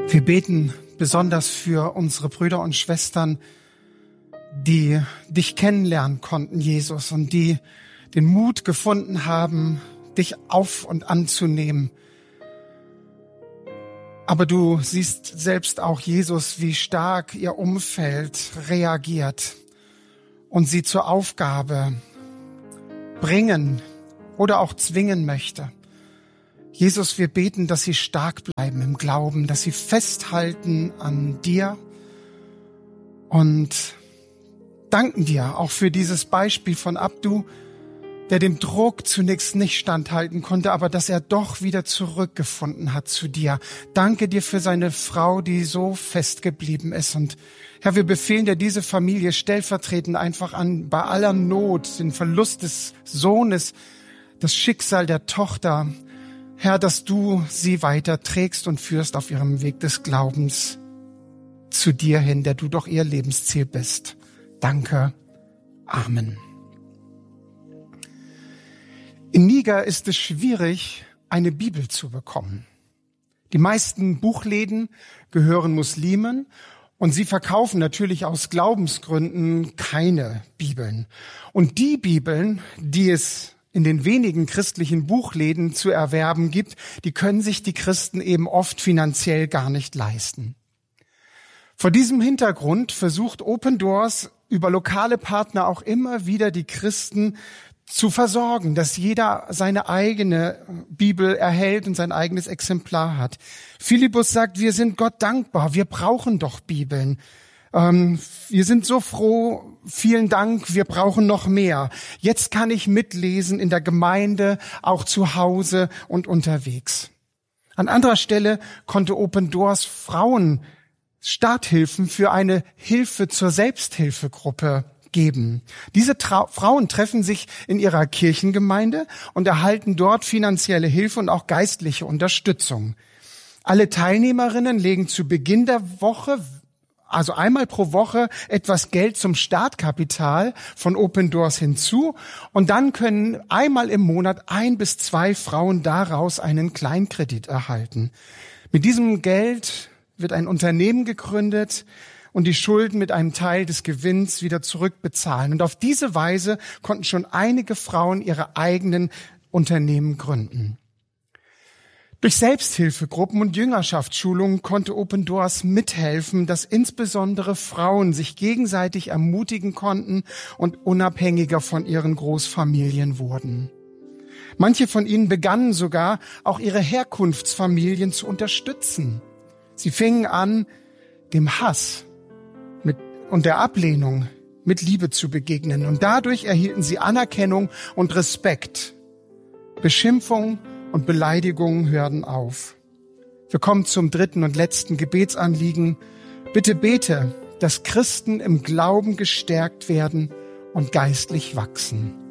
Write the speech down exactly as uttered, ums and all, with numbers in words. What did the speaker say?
Wir beten besonders für unsere Brüder und Schwestern, die dich kennenlernen konnten, Jesus, und die den Mut gefunden haben, dich auf und anzunehmen. Aber du siehst selbst auch, Jesus, wie stark ihr Umfeld reagiert und sie zur Aufgabe bringen oder auch zwingen möchte. Jesus, wir beten, dass sie stark bleiben im Glauben, dass sie festhalten an dir und danken dir auch für dieses Beispiel von Abdu, der dem Druck zunächst nicht standhalten konnte, aber dass er doch wieder zurückgefunden hat zu dir. Danke dir für seine Frau, die so fest geblieben ist. Und Herr, wir befehlen dir diese Familie stellvertretend einfach an, bei aller Not, den Verlust des Sohnes, das Schicksal der Tochter. Herr, dass du sie weiter trägst und führst auf ihrem Weg des Glaubens zu dir hin, der du doch ihr Lebensziel bist. Danke. Amen. In Niger ist es schwierig, eine Bibel zu bekommen. Die meisten Buchläden gehören Muslimen und sie verkaufen natürlich aus Glaubensgründen keine Bibeln. Und die Bibeln, die es in den wenigen christlichen Buchläden zu erwerben gibt, die können sich die Christen eben oft finanziell gar nicht leisten. Vor diesem Hintergrund versucht Open Doors über lokale Partner auch immer wieder die Christen zu versorgen, dass jeder seine eigene Bibel erhält und sein eigenes Exemplar hat. Philippus sagt, wir sind Gott dankbar, wir brauchen doch Bibeln. Ähm, wir sind so froh, vielen Dank, wir brauchen noch mehr. Jetzt kann ich mitlesen in der Gemeinde, auch zu Hause und unterwegs. An anderer Stelle konnte Open Doors Frauen Starthilfen für eine Hilfe zur Selbsthilfegruppe geben. Diese Tra- Frauen treffen sich in ihrer Kirchengemeinde und erhalten dort finanzielle Hilfe und auch geistliche Unterstützung. Alle Teilnehmerinnen legen zu Beginn der Woche, also einmal pro Woche, etwas Geld zum Startkapital von Open Doors hinzu und dann können einmal im Monat ein bis zwei Frauen daraus einen Kleinkredit erhalten. Mit diesem Geld wird ein Unternehmen gegründet und die Schulden mit einem Teil des Gewinns wieder zurückbezahlen. Und auf diese Weise konnten schon einige Frauen ihre eigenen Unternehmen gründen. Durch Selbsthilfegruppen und Jüngerschaftsschulungen konnte Open Doors mithelfen, dass insbesondere Frauen sich gegenseitig ermutigen konnten und unabhängiger von ihren Großfamilien wurden. Manche von ihnen begannen sogar, auch ihre Herkunftsfamilien zu unterstützen. Sie fingen an, dem Hass mit, und der Ablehnung mit Liebe zu begegnen. Und dadurch erhielten sie Anerkennung und Respekt. Beschimpfung und Beleidigungen hörten auf. Wir kommen zum dritten und letzten Gebetsanliegen. Bitte bete, dass Christen im Glauben gestärkt werden und geistlich wachsen.